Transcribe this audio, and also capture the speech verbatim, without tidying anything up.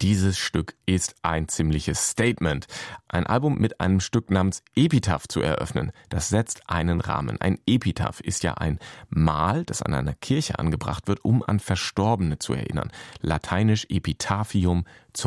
Dieses Stück ist ein ziemliches Statement. Ein Album mit einem Stück namens Epitaph zu eröffnen, das setzt einen Rahmen. Ein Epitaph ist ja ein Mal, das an einer Kirche angebracht wird, um an Verstorbene zu erinnern. Lateinisch Epitaphium, zum